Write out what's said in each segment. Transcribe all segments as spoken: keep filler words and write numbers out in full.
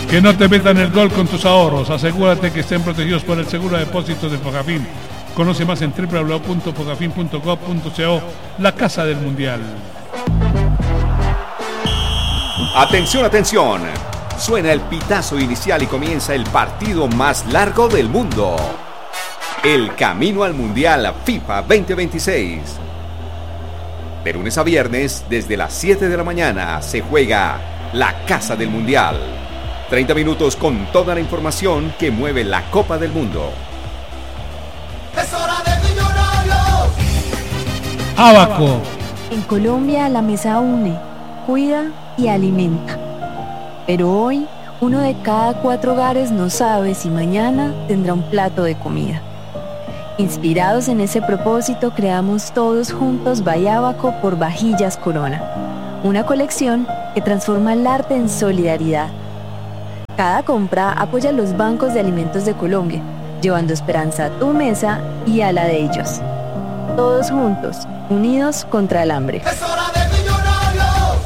Que no te metan el gol con tus ahorros. Asegúrate que estén protegidos por el seguro de depósitos de Fogafín. Conoce más en doble u doble u doble u punto fogafin punto gov punto co, la casa del mundial. Atención, atención. Suena el pitazo inicial y comienza el partido más largo del mundo. El camino al Mundial FIFA veinte veintiséis. De lunes a viernes, desde las siete de la mañana, se juega la Casa del Mundial. treinta minutos con toda la información que mueve la Copa del Mundo. ¡Es hora de Millonarios! Abaco. En Colombia la mesa une, cuida y alimenta. Pero hoy, uno de cada cuatro hogares no sabe si mañana tendrá un plato de comida. Inspirados en ese propósito, creamos todos juntos Bayabaco por Vajillas Corona, una colección que transforma el arte en solidaridad. Cada compra apoya a los bancos de alimentos de Colombia, llevando esperanza a tu mesa y a la de ellos. Todos juntos, unidos contra el hambre. ¡Es hora de Millonarios!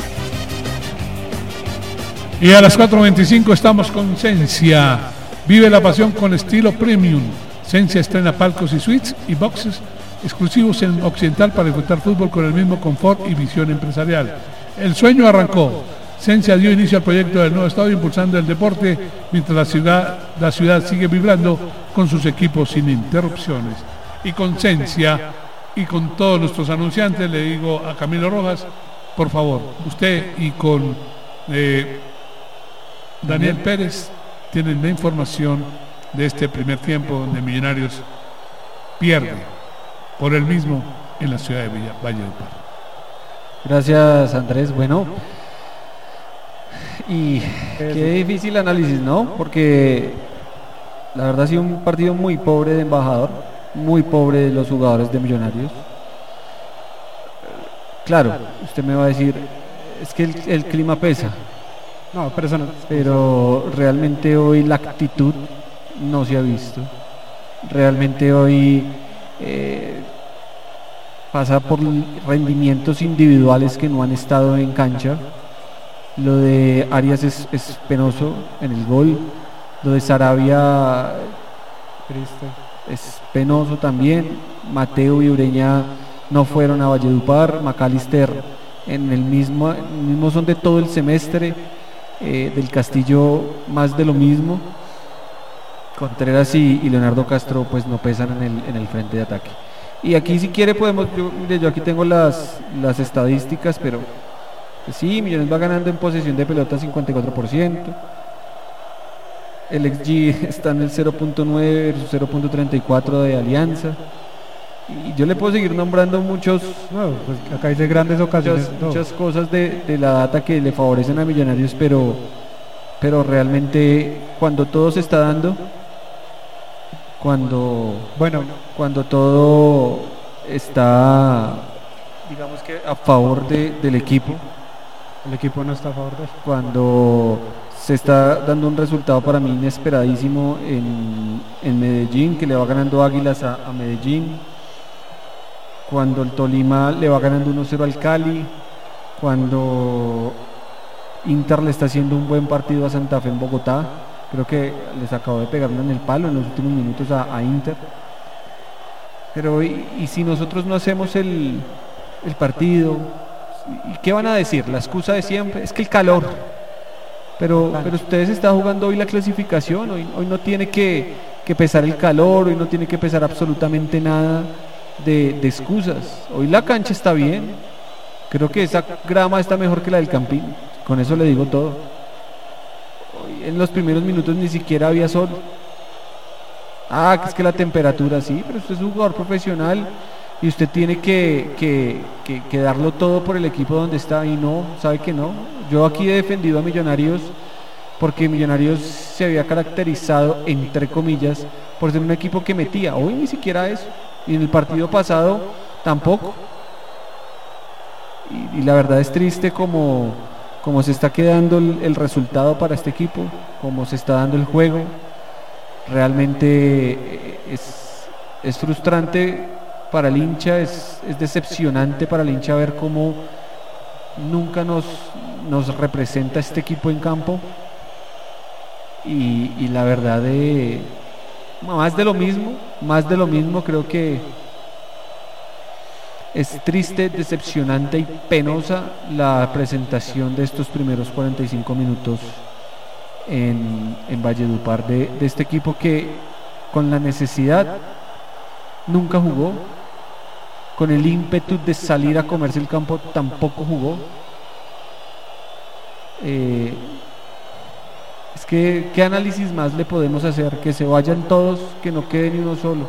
Y a las cuatro veinticinco estamos con Sensia. Vive la pasión con estilo premium. Sensia estrena palcos y suites y boxes exclusivos en Occidental para disfrutar fútbol con el mismo confort y visión empresarial. El sueño arrancó. Sensia dio inicio al proyecto del nuevo estadio impulsando el deporte mientras la ciudad, la ciudad sigue vibrando con sus equipos sin interrupciones. Y con Sensia y con todos nuestros anunciantes le digo a Camilo Rojas, por favor, usted y con eh, Daniel Pérez tienen la información de este primer tiempo donde Millonarios pierde por el mismo en la ciudad de Villa, Valledupar. Gracias, Andrés. Bueno, y qué difícil análisis, ¿no? Porque la verdad ha sido un partido muy pobre de Embajador, muy pobre de los jugadores de Millonarios. Claro, usted me va a decir, es que el, el clima pesa. No, pero eso no. Pero realmente hoy la actitud no se ha visto. Realmente hoy eh, pasa por rendimientos individuales que no han estado en cancha. Lo de Arias es, es penoso en el gol. Lo de Sarabia Triste. es penoso también. Mateo y Ureña no fueron a Valledupar. McAllister en el mismo, el mismo son de todo el semestre. Eh, del Castillo más de lo mismo. Contreras y, y Leonardo Castro pues no pesan en el, en el frente de ataque. Y aquí si quiere podemos, yo, mire, yo aquí tengo las, las estadísticas, pero pues sí, Millones va ganando en posesión de pelota cincuenta y cuatro por ciento. El X G está en el cero punto nueve versus cero punto treinta y cuatro de Alianza. Y yo le puedo seguir nombrando muchos, No, pues acá dice grandes ocasiones. muchas, no. muchas cosas de, de la data que le favorecen a Millonarios, pero, pero realmente cuando todo se está dando, cuando, Bueno, cuando todo está, digamos que a favor de, del equipo, el equipo no está a favor de eso. cuando se está dando un resultado para mí inesperadísimo en, en Medellín, que le va ganando Águilas a, a Medellín, cuando el Tolima le va ganando uno cero al Cali, cuando Inter le está haciendo un buen partido a Santa Fe en Bogotá. Creo que les acabó de pegar uno en el palo en los últimos minutos a, a Inter. Pero y, y si nosotros no hacemos el, el partido, ¿y qué van a decir? La excusa de siempre es que el calor. Pero, pero ustedes están jugando hoy la clasificación, hoy, hoy no tiene que, que pesar el calor, hoy no tiene que pesar absolutamente nada de, de excusas. Hoy la cancha está bien, creo que esa grama está mejor que la del Campín, con eso le digo todo. Hoy en los primeros minutos ni siquiera había sol. Ah, que es que la temperatura, sí, pero usted es un jugador profesional y usted tiene que, que, que, que darlo todo por el equipo donde está, y no, sabe que no. Yo aquí he defendido a Millonarios porque Millonarios se había caracterizado, entre comillas, por ser un equipo que metía. Hoy ni siquiera eso, y en el partido pasado tampoco. Y, y la verdad es triste como, como se está quedando el, el resultado para este equipo, como se está dando el juego. Realmente es, es frustrante para el hincha, es, es decepcionante para el hincha ver cómo nunca nos, nos representa este equipo en campo. y, y la verdad de más de lo mismo, más de lo mismo. Creo que es triste, decepcionante y penosa la presentación de estos primeros cuarenta y cinco minutos en, en Valledupar de, de este equipo que con la necesidad nunca jugó, con el ímpetu de salir a comerse el campo tampoco jugó. Eh, es que ¿qué análisis más le podemos hacer? Que se vayan todos, que no quede ni uno solo,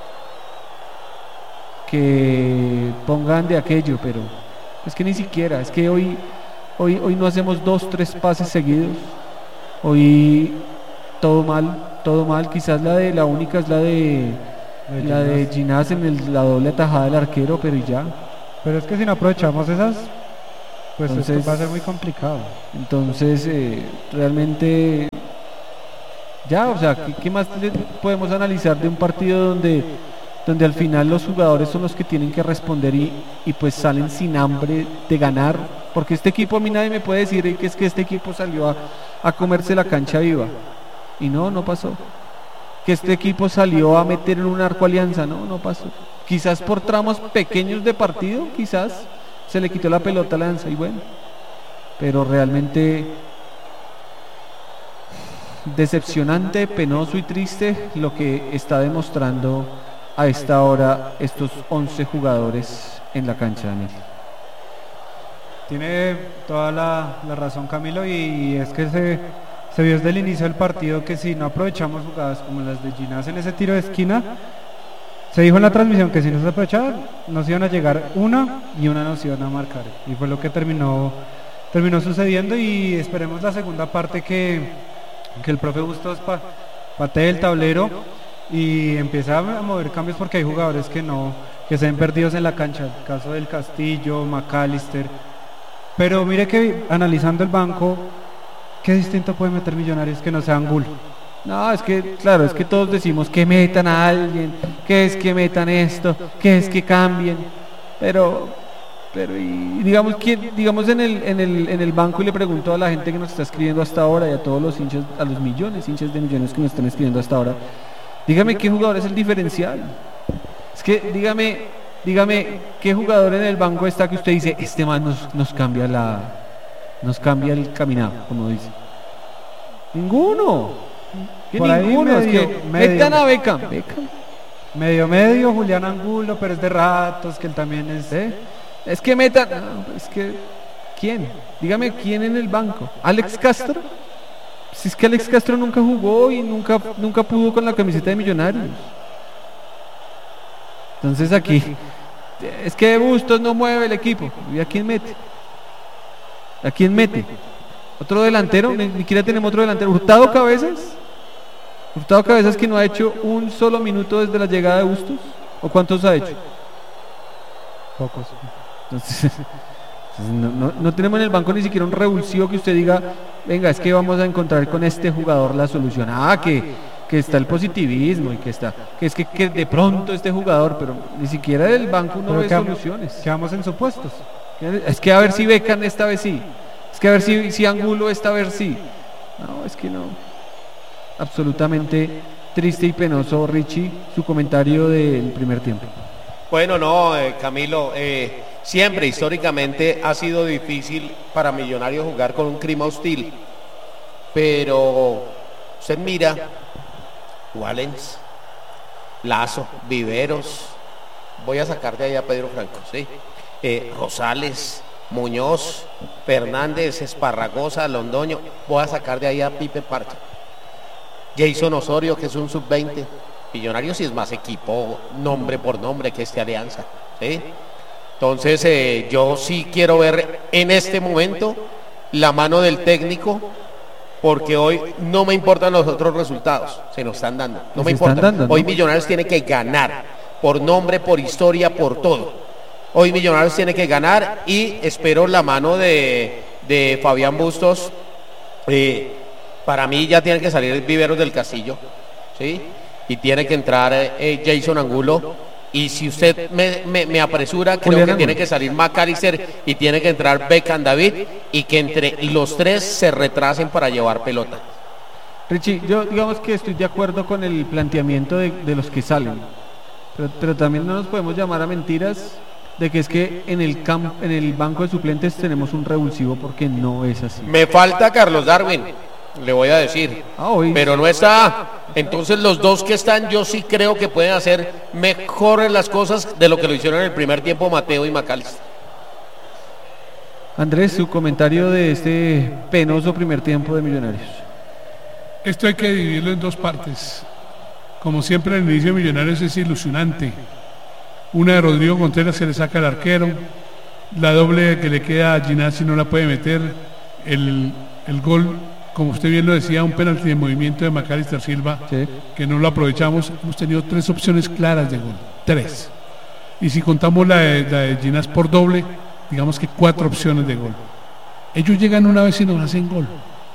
que pongan de aquello, pero es que ni siquiera, es que hoy hoy, hoy no hacemos dos, tres pases seguidos, hoy todo mal, todo mal. Quizás la de la única es la de De la de Ginás en el, la doble atajada del arquero, pero y ya. Pero es que si no aprovechamos esas, pues Entonces- esto va a ser muy complicado. Entonces, eh, realmente, ya, o sea, ¿qué, qué más le podemos analizar de un partido donde, donde al final los jugadores son los que tienen que responder y, y pues salen sin hambre de ganar? Porque este equipo, a mí nadie me puede decir eh, que es que este equipo salió a, a comerse la cancha viva. Y no, no pasó. Que este equipo salió a meter en un arco Alianza, no, no pasó. Quizás por tramos pequeños de partido, quizás se le quitó la pelota a Alianza y bueno, pero realmente decepcionante, penoso y triste lo que está demostrando a esta hora estos once jugadores en la cancha, Daniel. Tiene toda la, la razón Camilo, y es que se, se vio desde el inicio del partido que si no aprovechamos jugadas como las de Ginás en ese tiro de esquina, se dijo en la transmisión que si no se aprovechaban nos iban a llegar una y una nos iban a marcar, y fue lo que terminó terminó sucediendo. Y esperemos la segunda parte que, que el profe Bustos pa, patee el tablero y empiece a mover cambios, porque hay jugadores que no que se ven perdidos en la cancha, el caso del Castillo, McAllister. Pero mire que analizando el banco, qué distinto puede meter Millonarios que no sea Angulo. No, es que, claro, es que todos decimos que metan a alguien, que es que metan esto, que es que cambien, pero, pero y digamos, ¿quién, digamos en el, en el, en el banco, y le pregunto a la gente que nos está escribiendo hasta ahora y a todos los hinchas, a los millones, hinchas de Millones que nos están escribiendo hasta ahora, dígame qué jugador es el diferencial. Es que dígame, dígame qué jugador en el banco está que usted dice, este man nos, nos cambia la, nos cambia el caminado, como dice. Ninguno. Que Por ahí ninguno, medio, es que medio. metan a Beckham. Beckham. Medio medio, Julián Angulo, pero es de ratos, que él también es... ¿Eh? Es que metan, no, es que ¿quién? Dígame quién en el banco. ¿Alex Castro? Si es que Alex Castro nunca jugó y nunca, nunca pudo con la camiseta de Millonarios. Entonces aquí es que Bustos no mueve el equipo. ¿Y a quién mete? ¿A quién mete? ¿Otro delantero? Ni siquiera tenemos otro delantero. ¿Hurtado Cabezas? ¿Hurtado Cabezas que no ha hecho un solo minuto desde la llegada de Bustos? ¿O cuántos ha hecho? Pocos. Entonces, no, no, no tenemos en el banco ni siquiera un revulsivo que usted diga, venga, es que vamos a encontrar con este jugador la solución. Ah, que, que está el positivismo y que está, que es que, que de pronto este jugador, pero ni siquiera del banco uno Pero ve quedamos- soluciones. Quedamos en supuestos. Es que a ver si Beckham esta vez sí. Es que a ver si, si Angulo esta vez sí. No, es que no. Absolutamente triste y penoso, Richie, su comentario del primer tiempo. Bueno, no, eh, Camilo, eh, siempre históricamente ha sido difícil para Millonarios jugar con un clima hostil, pero usted mira, Wallens, Lazo, Viveros, voy a sacar de ahí a Pedro Franco, ¿sí? Eh, Rosales, Muñoz, Fernández, Esparragosa, Londoño, voy a sacar de ahí a Pipe Parcha, Jason Osorio, que es un sub veinte. Millonarios sí es más equipo, nombre por nombre, que este Alianza, ¿sí? Entonces eh, yo sí quiero ver en este momento la mano del técnico, porque hoy no me importan los otros resultados, se nos están dando, no Se me están importa. dando, ¿no? Hoy Millonarios tiene que ganar, por nombre, por historia, por todo. Hoy Millonarios tiene que ganar y espero la mano de, de Fabián Bustos. Eh, para mí ya tiene que salir Viveros del Castillo, ¿sí? Y tiene que entrar eh, Jason Angulo. Y si usted me, me, me apresura, creo Julián que Angulo. tiene que salir McAllister y tiene que entrar Beckham David, y que entre los tres se retrasen para llevar pelota. Richie, yo digamos que estoy de acuerdo con el planteamiento de, de los que salen, pero, pero también no nos podemos llamar a mentiras de que es que en el camp, en el banco de suplentes tenemos un revulsivo, porque no es así. Me falta Carlos Darwin, le voy a decir, Ah, hoy- pero no está. Entonces los dos que están, yo sí creo que pueden hacer mejores las cosas de lo que lo hicieron en el primer tiempo Mateo y McAllister. Andrés, su comentario de este penoso primer tiempo de Millonarios. Esto hay que dividirlo en dos partes. Como siempre, el inicio de Millonarios es ilusionante. Una de Rodrigo Contreras se le saca al arquero, la doble que le queda a Ginazzi no la puede meter, el, el gol, como usted bien lo decía, un penalti de movimiento de Macalister Silva, Sí. que no lo aprovechamos. Hemos tenido tres opciones claras de gol, tres. Y si contamos la de, la de Ginás por doble, digamos que cuatro opciones de gol. Ellos llegan una vez y nos hacen gol,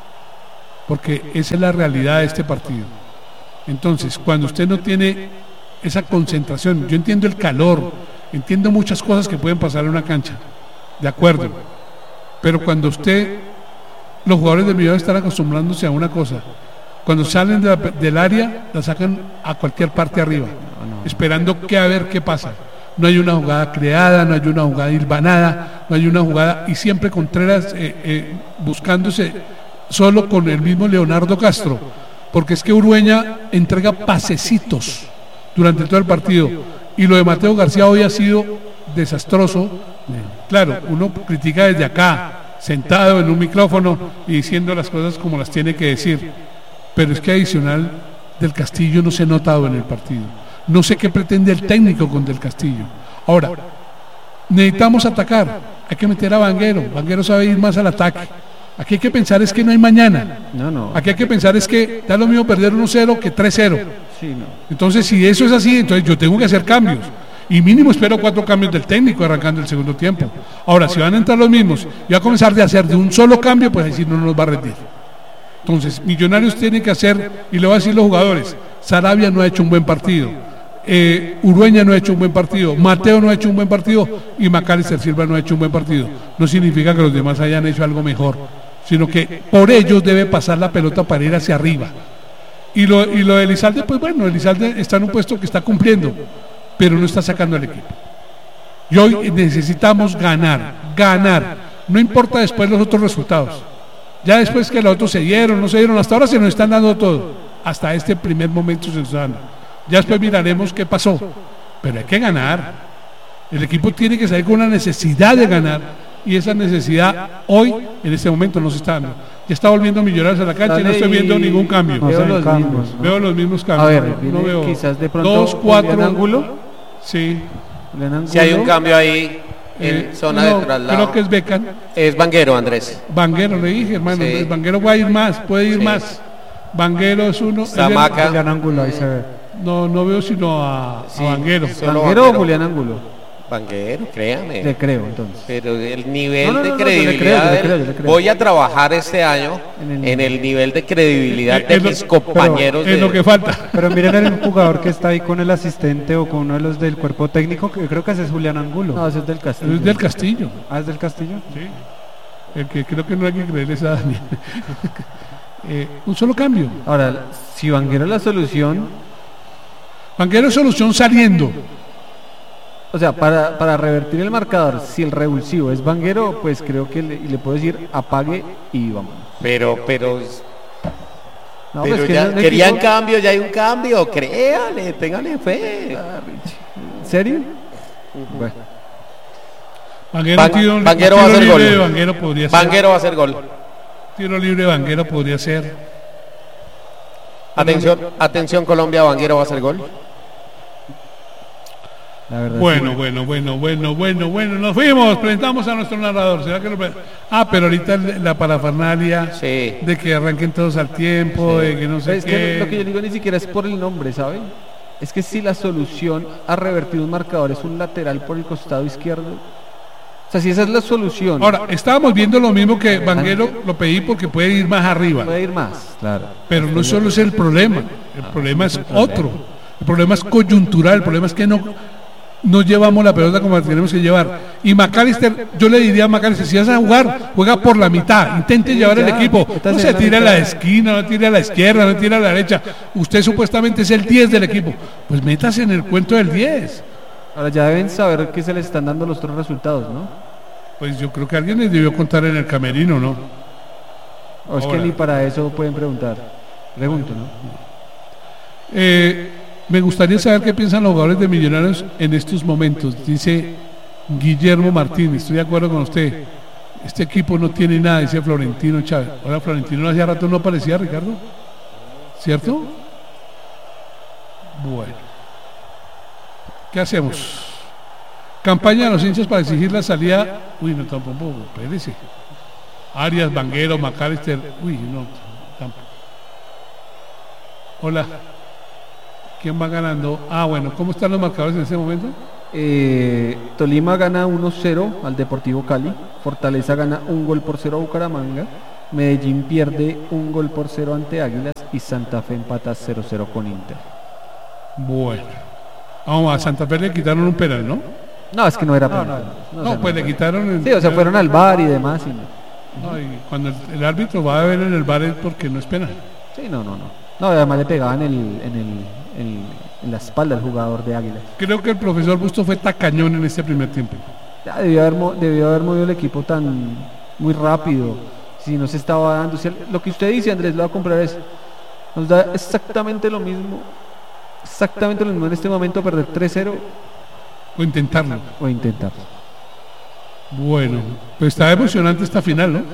porque esa es la realidad de este partido. Entonces, cuando usted no tiene esa concentración, yo entiendo el calor, entiendo muchas cosas que pueden pasar en una cancha, de acuerdo, pero cuando usted, los jugadores de Millonarios están acostumbrándose a una cosa, cuando salen de la- del área, la sacan a cualquier parte arriba, esperando que a ver qué pasa. No hay una jugada creada, no hay una jugada hilvanada, no hay una jugada, y siempre Contreras eh, eh, buscándose solo con el mismo Leonardo Castro, porque es que Urueña entrega pasecitos durante todo el partido, y lo de Mateo García hoy ha sido desastroso. Claro, uno critica desde acá, sentado en un micrófono y diciendo las cosas como las tiene que decir, pero es que adicional del Castillo no se ha notado en el partido. No sé qué pretende el técnico con Del Castillo. Ahora, necesitamos atacar, hay que meter a Vanguero, Vanguero sabe ir más al ataque. Aquí hay que pensar es que no hay mañana. No, no. Aquí hay que pensar es que da lo mismo perder uno cero que tres cero. Sí, no. Entonces, si eso es así, entonces yo tengo que hacer cambios. Y mínimo espero cuatro cambios del técnico arrancando el segundo tiempo. Ahora, si van a entrar los mismos y va a comenzar de hacer de un solo cambio, pues decir no nos va a rendir. Entonces, Millonarios tiene que hacer, y le voy a decir los jugadores, Sarabia no ha hecho un buen partido, eh, Urueña no ha hecho un buen partido, Mateo no ha hecho un buen partido y Macalister Silva no ha hecho un buen partido. No significa que los demás hayan hecho algo mejor, sino que por ellos debe pasar la pelota para ir hacia arriba. Y lo, y lo de Elizalde, pues bueno, Elizalde está en un puesto que está cumpliendo, pero no está sacando al equipo. Y hoy necesitamos ganar, ganar. No importa después los otros resultados. Ya después que los otros se dieron, no se dieron, hasta ahora se nos están dando todo. Hasta este primer momento se nos está dando. Ya después miraremos qué pasó. Pero hay que ganar. El equipo tiene que salir con una necesidad de ganar. Y esa necesidad hoy, en este momento, no se está dando. Ya está volviendo Millonarios a la cancha y no Dale, estoy viendo y- ningún cambio. No Veo se ven los cambios, mismos. ¿no? Veo los mismos A cambios. ver, no viene veo. quizás de pronto Dos, cuatro. Julián Ángulo. Sí. Julián Ángulo. Si hay un cambio ahí en Eh, zona no, de traslado. creo que es Becan. Es Vanguero, Andrés. Vanguero, le dije, hermano. Sí. Entonces, Vanguero va a ir más, puede ir Sí. más. Vanguero es uno. es el- Zamaca. Julián Ángulo, ahí se ve. no, no veo sino a, a Sí. Vanguero. Solo ¿Vanguero o Vanguero. Julián Ángulo? Vanguero, créame. Le creo, entonces. Pero el nivel No, no, de no, no, yo le credibilidad. creo, yo le del- creo, yo le creo. Voy a trabajar este año En en el- el, nivel de credibilidad Eh, de es lo- mis compañeros. Es de- lo que falta. Pero miren el jugador que está ahí con el asistente o con uno de los del cuerpo técnico, que creo que ese es Julián Angulo. No, ese es del Castillo. Es del Castillo. Ah, es del Castillo. Sí. El que creo que no hay que creerle es a Daniel. Eh, un solo cambio. Ahora, si Vanguero es la solución, Vanguero es solución saliendo. o sea, para, para revertir el marcador, si el revulsivo es Vanguero, pues creo que le, le puedo decir apague y vamos. Pero, pero, No, pero pues que ya no- no querían equipo- cambio, ya hay un cambio. Créale, téngale fe. ¿En serio? Bueno, Vanguero, Van- tiro, un Vanguero tiro va a hacer libre gol. de Vanguero podría ser. Vanguero va a hacer gol. Tiro libre de Vanguero podría ser. Atención, atención Colombia, Vanguero va a hacer gol. la verdad. Bueno, sí. bueno, bueno, bueno, bueno, bueno. Nos fuimos, presentamos a nuestro narrador. ¿Será que lo pre- Ah, pero ahorita el- la parafernalia Sí. de que arranquen todos al tiempo, de que no sé Es qué. que lo que yo digo ni siquiera es por el nombre, ¿saben? Es que si la solución a revertir un marcador es un lateral por el costado izquierdo, o sea, si esa es la solución, Ahora, estábamos viendo lo mismo que Vanguero, lo pedí porque puede ir más arriba. puede ir más, claro. Pero no solo es el problema, el problema es otro. El problema es coyuntural, el problema es que no, no llevamos la pelota como la tenemos que llevar. Y McAllister, yo le diría a McAllister, si vas a jugar, juega por la mitad, intente llevar ya, el equipo, métase no se en la tire a la mitad. esquina, no tire a la izquierda, no tire a la derecha. Usted supuestamente es el diez del equipo, pues métase en el cuento del diez. Ahora ya deben saber que se les están dando los otros resultados, ¿no? Pues yo creo que alguien les debió contar en el camerino, ¿no? O es Ahora. que ni para eso pueden preguntar. Pregunto, ¿no? Eh, me gustaría saber qué piensan los jugadores de Millonarios en estos momentos, dice Guillermo Martínez. Estoy de acuerdo con usted. Este equipo no tiene nada, dice Florentino Chávez. Ahora Florentino hacía rato no aparecía, Ricardo. ¿Cierto? Bueno. ¿Qué hacemos? Campaña de los hinchas para exigir la salida. Uy, no, tampoco, espérese. Arias, Vanguero, McAllister. Uy, no, tampoco. Hola. ¿Quién va ganando? Ah, bueno, ¿cómo están los marcadores en este momento? Eh, Tolima gana uno cero al Deportivo Cali. Fortaleza gana un gol por cero a Bucaramanga. Medellín pierde un gol por cero ante Águilas. Y Santa Fe empata cero cero con Inter. Bueno. Vamos, a Santa Fe le quitaron un penal, ¿no? No, es que no era No, penal. no. No, o sea, pues le quitaron el... Sí, o sea, fueron al bar y demás. Y no. No, y cuando el, el árbitro va a ver en el bar es porque no es penal. Sí, no, no, no. No, además le pegaban el, en, el, en, en la espalda al jugador de Águilas. Creo que el profesor Busto fue tacañón en este primer tiempo. Ya debió haber, mo- debió haber movido el equipo tan muy rápido. Si no se estaba dando. Si el- lo que usted dice, Andrés, lo va a comprar es. Nos da exactamente lo mismo. Exactamente lo mismo en este momento, perder tres cero O intentarlo. o intentar. Bueno, pues está emocionante esta final, ¿no?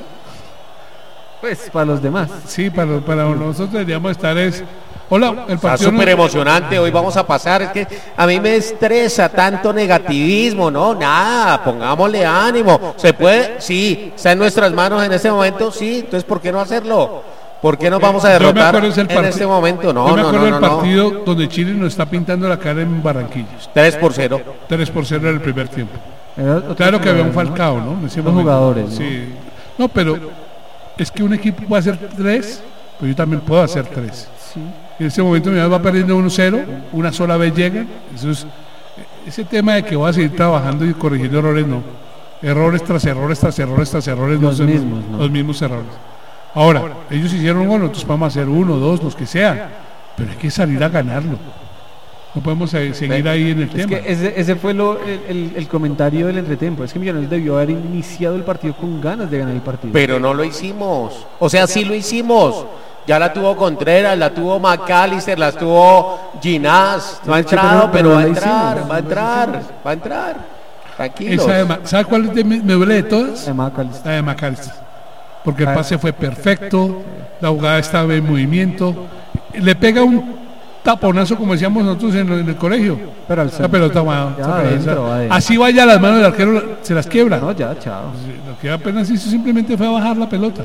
Pues para los demás. Sí, para, para nosotros deberíamos estar es... Hola, el Está partido... no- súper emocionante, hoy vamos a pasar, es que a mí me estresa tanto negativismo, no, nada, pongámosle ánimo, se puede, sí, está en nuestras manos en este momento, sí, entonces ¿por qué no hacerlo? ¿Por qué nos vamos a Yo me derrotar acuerdo es el en parti- este momento? No, Yo me no, acuerdo no, del no, no. partido donde Chile nos está pintando la cara en Barranquilla. tres por cero. tres por cero en el primer tiempo. Era otro Claro que había un jugador, ¿no? Falcao, ¿no? En ese Otros momento. jugadores, ¿no? Sí. No, pero es que un equipo puede hacer tres, pero yo también puedo hacer tres. Sí. En este momento mi va perdiendo uno cero, una sola vez llegan. Eso es, ese tema de que voy a seguir trabajando y corrigiendo errores, no. Errores tras errores, tras errores, tras errores, Los no son mismos, ¿no? los mismos errores. Ahora, ellos hicieron un gol, nosotros vamos a hacer uno, dos, los que sean, pero hay que salir a ganarlo. No podemos eh, seguir ahí en el Es tema. que ese, ese fue lo, el, el- el comentario del entretiempo. Es que Millonarios debió haber iniciado el partido con ganas de ganar el partido. Pero no lo hicimos. O sea, sí lo hicimos. Ya la tuvo Contreras, la tuvo McAllister, la tuvo Ginás. No ha Sí, pero- entrado, pero pero no va a la entrar, hicimos, va a no la entrar, hicimos. va a entrar. Tranquilos. Esa de Ma- ¿Sabe cuál es de mi- me duele de todas? Además, Calista. La de McAllister. Porque el Ah. pase fue perfecto, la jugada estaba en movimiento. Le pega un taponazo, como decíamos nosotros en, en el colegio. Pero al Esa centro. pelota va. Ya esa pelota, adentro, esa- adentro. así vaya a las manos del arquero, se las quiebra. No, ya, chao. Lo que apenas hizo simplemente fue bajar la pelota.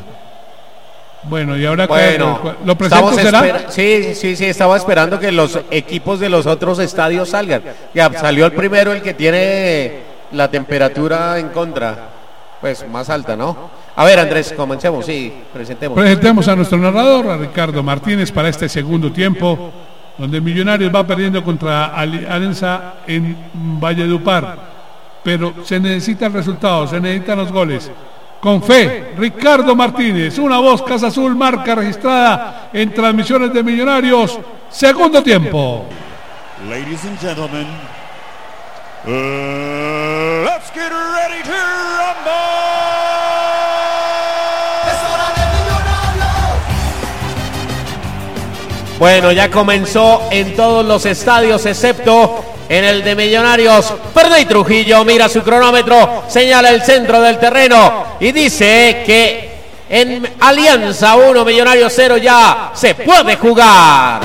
Bueno, y ahora Bueno, ¿lo- ¿lo presento estamos será? espera- sí, sí, sí, estaba esperando que los equipos de los otros estadios salgan. Ya salió el primero, el que tiene la temperatura en contra, pues más alta, ¿no? A ver, Andrés, comencemos, sí, presentemos. Presentemos a nuestro narrador, a Ricardo Martínez, para este segundo tiempo, donde Millonarios va perdiendo contra Ali- Alianza en Valledupar. Pero se necesita el resultado, se necesitan los goles. Con fe, Ricardo Martínez, una voz Casa Azul, marca registrada en transmisiones de Millonarios, segundo tiempo. Ladies and gentlemen, uh, let's get ready to rumble! Es hora de Millonarios. Bueno, ya comenzó en todos los estadios, excepto en el de Millonarios. Ferney Trujillo mira su cronómetro, señala el centro del terreno y dice que en Alianza uno, Millonarios cero ya se puede jugar.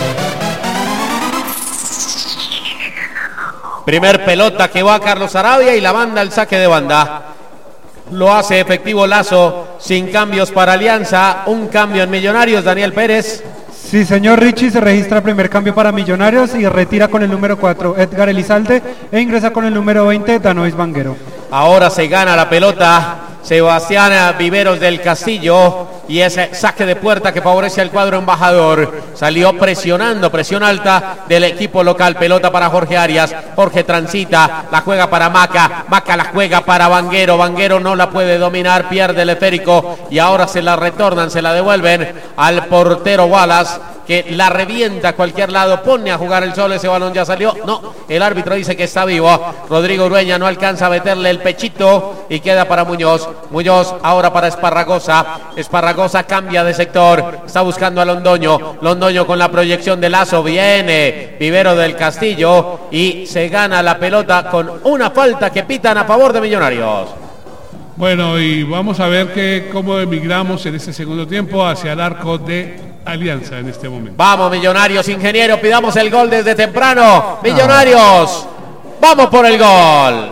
Primer pelota que va a Carlos Arabia y la manda al saque de banda. Lo hace efectivo Lazo, sin cambios para Alianza, un cambio en Millonarios, Daniel Pérez. Sí, señor Richie, se registra el primer cambio para Millonarios y retira con el número cuatro Edgar Elizalde e ingresa con el número veinte Danois Vanguero. Ahora se gana la pelota Sebastián Viveros del Castillo y ese saque de puerta que favorece al cuadro embajador. Salió presionando, presión alta del equipo local. Pelota para Jorge Arias. Jorge transita, la juega para Maca. Maca la juega para Vanguero. Vanguero no la puede dominar, pierde el esférico y ahora se la retornan, se la devuelven al portero Wallace, que la revienta a cualquier lado, pone a jugar el solo, ese balón ya salió, no, el árbitro dice que está vivo. Rodrigo Urueña no alcanza a meterle el pechito y queda para Muñoz. Muñoz ahora para Esparragosa. Esparragosa cambia de sector, está buscando a Londoño. Londoño con la proyección de Lazo, viene Vivero del Castillo y se gana la pelota con una falta que pitan a favor de Millonarios. Bueno, y vamos a ver que cómo emigramos en este segundo tiempo hacia el arco de Alianza en este momento. Vamos, Millonarios, ingeniero, pidamos el gol desde temprano. Millonarios, vamos por el gol.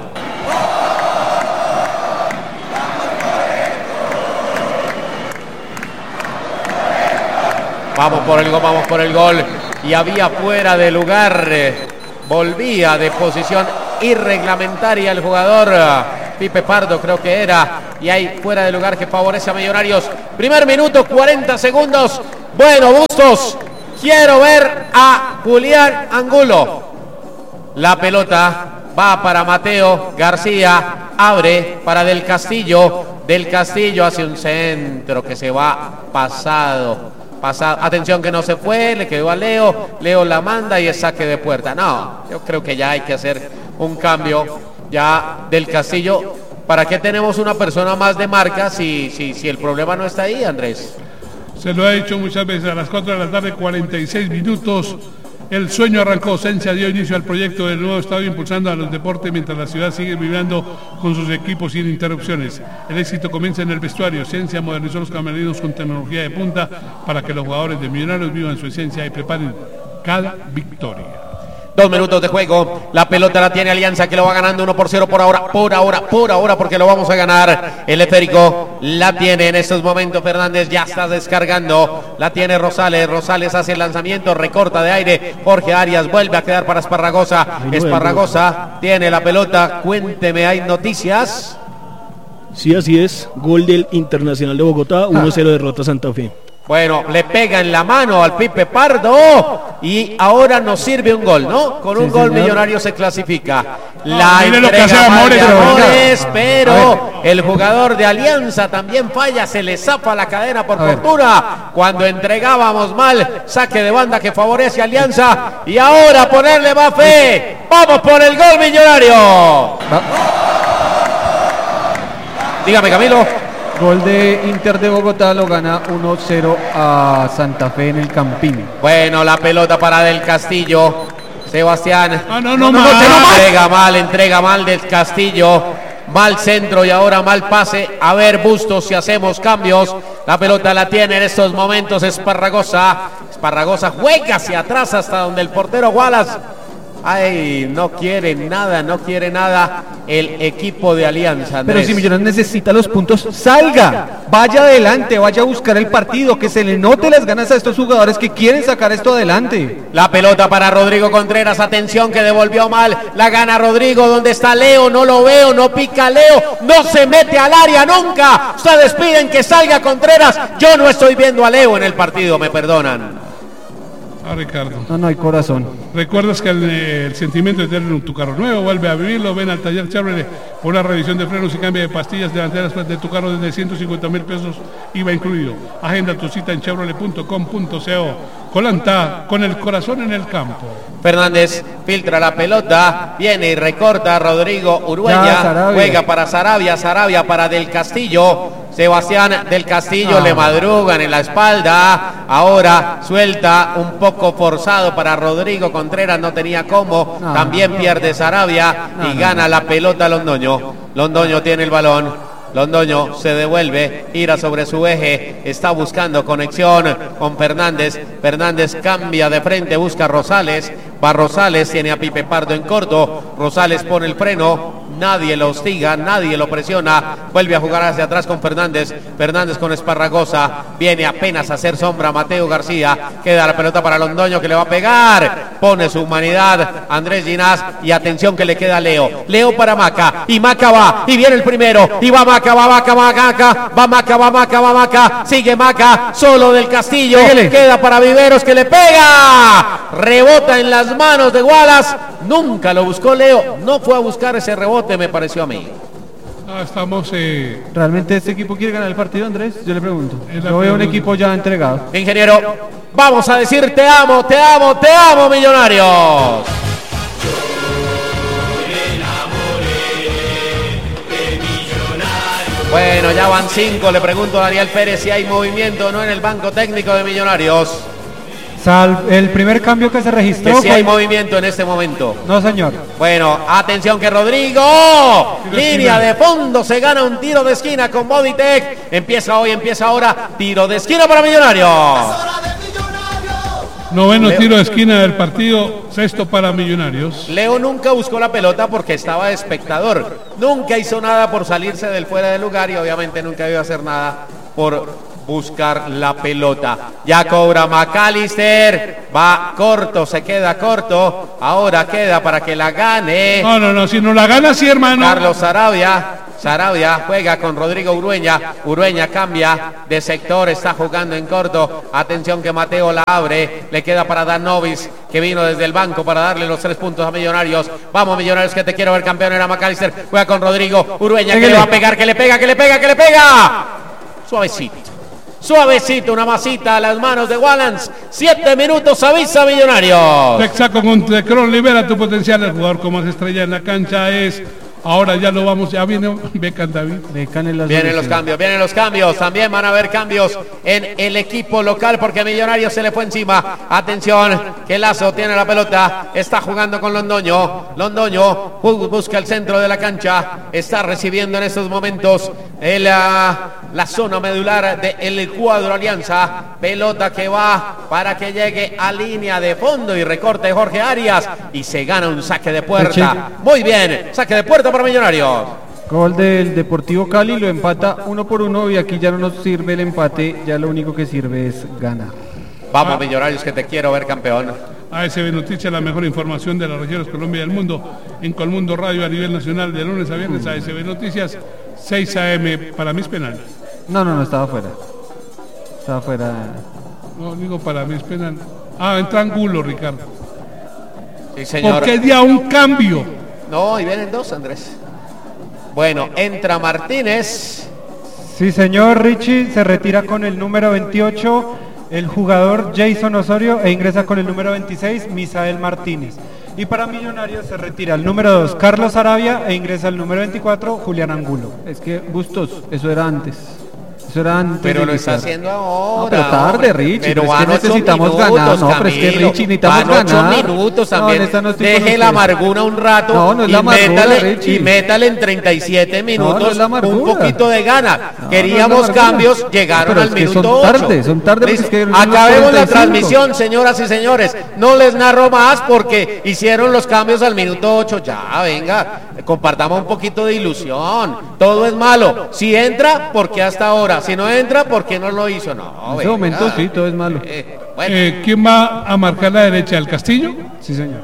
Vamos por el gol, vamos por el gol. Y había fuera de lugar, eh, volvía de posición irreglamentaria el jugador Pipe Pardo, creo que era, y hay fuera de lugar que favorece a Millonarios. Primer minuto, cuarenta segundos. Bueno, Bustos, quiero ver a Julián Angulo. La pelota va para Mateo García, abre para Del Castillo. Del Castillo hace un centro que se va pasado. Pasado. Atención que no se fue, le quedó a Leo. Leo la manda y es saque de puerta. No, yo creo que ya hay que hacer un cambio. Ya Del Castillo, ¿para qué tenemos una persona más de marca si, si, si el problema no está ahí, Andrés? Se lo ha dicho muchas veces. A las cuatro de la tarde, cuarenta y seis minutos. El sueño arrancó. Sencia dio inicio al proyecto del nuevo estadio impulsando a los deportes mientras la ciudad sigue vibrando con sus equipos sin interrupciones. El éxito comienza en el vestuario. Sencia modernizó los camerinos con tecnología de punta para que los jugadores de Millonarios vivan su esencia y preparen cada victoria. Dos minutos de juego, la pelota la tiene Alianza, que lo va ganando uno por cero por ahora, por ahora, por ahora, porque lo vamos a ganar. El esférico la tiene en estos momentos Fernández, ya está descargando, la tiene Rosales, Rosales hace el lanzamiento, recorta de aire, Jorge Arias vuelve a quedar para Esparragosa, Esparragosa tiene la pelota, cuénteme, ¿hay noticias? Sí, así es, gol del Internacional de Bogotá, uno cero derrota Santa Fe. Bueno, le pega en la mano al Pipe Pardo y ahora nos sirve un gol, ¿no? Con un sí, gol señor. Millonario se clasifica. La ah, entrega Amores, de Amores, pero el jugador de Alianza también falla, se le zapa la cadena por fortuna. Cuando entregábamos mal, saque de banda que favorece a Alianza y ahora ponerle más fe. Vamos por el gol Millonario. Va. Dígame, Camilo. Gol de Inter de Bogotá, lo gana uno cero a Santa Fe en el Campín. Bueno, la pelota para Del Castillo. Sebastián. Ah, no, no, no, no, no entrega mal, entrega mal Del Castillo. Mal centro y ahora mal pase. A ver, Bustos, si hacemos cambios. La pelota la tiene en estos momentos Esparragosa. Esparragosa juega hacia atrás hasta donde el portero Wallace. Ay, no quiere nada, no quiere nada el equipo de Alianza, Andrés. Pero si Millonarios necesita los puntos, salga, vaya adelante, vaya a buscar el partido, que se le note las ganas a estos jugadores que quieren sacar esto adelante. La pelota para Rodrigo Contreras, atención que devolvió mal, la gana Rodrigo, ¿dónde está Leo? No lo veo, no pica Leo, no se mete al área nunca. Ustedes piden que salga Contreras, yo no estoy viendo a Leo en el partido, me perdonan. Ah, Ricardo. No, no hay corazón. ¿Recuerdas que el, el sentimiento de tener tu carro nuevo? Vuelve a vivirlo, ven al taller Chevrolet por una revisión de frenos y cambio de pastillas delanteras de tu carro desde ciento cincuenta mil pesos, I V A incluido. Agenda tu cita en chevrolet punto com punto co. Colanta, con el corazón en el campo. Fernández filtra la pelota, viene y recorta Rodrigo Urueña, juega para Sarabia, Sarabia para Del Castillo. Sebastián Del Castillo ah. le madrugan en la espalda, ahora suelta un poco forzado para Rodrigo Contreras, no tenía cómo, no, también no, pierde Sarabia no, y no, gana no. la pelota Londoño. Londoño tiene el balón. Londoño se devuelve, gira sobre su eje, está buscando conexión con Fernández. Fernández cambia de frente, busca a Rosales. Va Rosales, tiene a Pipe Pardo en corto. Rosales pone el freno. Nadie lo hostiga, nadie lo presiona. Vuelve a jugar hacia atrás con Fernández. Fernández con Esparragosa. Viene apenas a hacer sombra Mateo García. Queda la pelota para Londoño que le va a pegar. Pone su humanidad Andrés Ginás. Y atención que le queda a Leo. Leo para Maca. Y Maca va. Y viene el primero. Y va Maca, va Maca, va Maca. Va Maca, va Maca, va Maca. Sigue Maca. Solo del Castillo. Pégale. Queda para Viveros que le pega. Rebota en las manos de Wallace. Nunca lo buscó Leo. No fue a buscar ese rebote, me pareció a mí. Ah, estamos... Eh, ¿Realmente este equipo quiere ganar el partido, Andrés? Yo le pregunto. Es la Yo veo un pregunta. equipo ya entregado. Ingeniero, vamos a decir te amo, te amo, te amo, Millonarios. Bueno, ya van cinco. Le pregunto a Daniel Pérez si hay movimiento o no en el banco técnico de Millonarios. Sal, el primer cambio que se Que registró si fue... hay movimiento en este momento. No, señor. Bueno, atención que Rodrigo, línea de fondo, se gana un tiro de esquina con Bodytech. Empieza hoy, empieza ahora, tiro de esquina para Millonarios. Hora de Millonarios. noveno Leo. tiro de esquina del partido, sexto para Millonarios. Leo nunca buscó la pelota porque estaba de espectador. Nunca hizo nada por salirse del fuera de lugar y obviamente nunca iba a hacer nada por buscar la pelota. Ya cobra McAllister, va corto, se queda corto. Ahora queda para que la gane No, no, no, si no la gana, sí, hermano. Carlos Sarabia. Sarabia juega con Rodrigo Urueña. Urueña cambia de sector, está jugando en corto. Atención que Mateo la abre. Le queda para Dan Novis, que vino desde el banco para darle los tres puntos a Millonarios. Vamos, Millonarios, que te quiero ver campeón. Era McAllister. Juega con Rodrigo Urueña, que Pégale. le va a pegar, que le pega, que le pega, que le pega. Suavecito. Suavecito, una masita a las manos de Wallace. Siete minutos, avisa Millonarios. Texaco con Tecron, libera tu potencial. El jugador con más estrella en la cancha es... Ahora ya lo vamos, ya viene Beckham David. Beckham en las Vienen los soluciones. cambios, vienen los cambios. También van a haber cambios en el equipo local porque Millonarios se le fue encima. Atención, que Lazo tiene la pelota. Está jugando con Londoño. Londoño bu- busca el centro de la cancha. Está recibiendo en estos momentos el, la, la zona medular del cuadro Alianza. Pelota que va para que llegue a línea de fondo y recorte Jorge Arias. Y se gana un saque de puerta. Muy bien, saque de puerta para Millonarios. Gol del Deportivo Cali, lo empata uno por uno y aquí ya no nos sirve el empate, ya lo único que sirve es ganar. Vamos, Millonarios, que te quiero ver campeón. A S B Noticias, la mejor información de las regiones Colombia y del mundo. En Colmundo Radio a nivel nacional, de lunes a viernes. A S B Noticias, seis a eme. Para mí es penal. No, no, no, estaba fuera. Estaba fuera. No, digo para mí es penal. Ah, entra Angulo, Ricardo. Sí, señor. ¿Por qué día un cambio? No, y vienen dos, Andrés. Bueno, entra Martínez. Sí, señor. Richie se retira con el número veintiocho, el jugador Jason Osorio, e ingresa con el número veintiséis, Misael Martínez. Y para Millonarios se retira el número dos, Carlos Arabia, e ingresa el número veinticuatro, Julián Angulo. Es que Bustos, eso era antes. Eso era antes. Pero de lo está iniciar. haciendo ahora. No, pero tarde, hombre. Richie. Pero Pero es que van ocho necesitamos minutos, ganar. No, pero es que Camilo. Richie necesitamos Van ocho ganar. minutos No, también. en esta no estoy con Deje la ustedes. amargura un rato. No, no es y la amargura, métale, Richie. y métale en treinta y siete minutos no es la un amargura. poquito de gana. No, Queríamos no es la amargura. cambios, llegaron Pero al es que minuto son ocho. tarde, son tarde porque Listo. es que en Acabemos la cuarenta y cinco. transmisión, señoras y señores. No les narro más porque hicieron los cambios al minuto ocho. Ya, venga, compartamos un poquito de ilusión. Todo es malo. Si entra, porque hasta ahora. Si no entra, porque no lo hizo. No, En ese venga. momento sí, todo es malo. Eh, bueno. Eh, ¿Quién va a marcar la derecha? ¿El Castillo? Sí, señor.